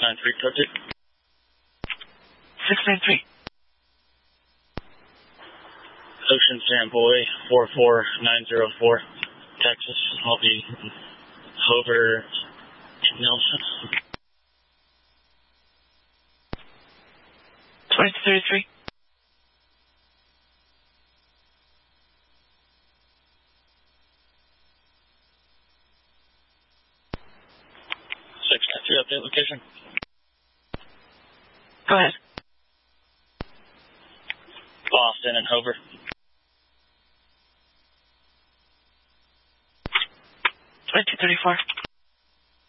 693, code 693. Ocean Sandboy 44904, Texas. I'll be over Nelson. 2233. Update location. Go ahead. Boston and Hover. 2234.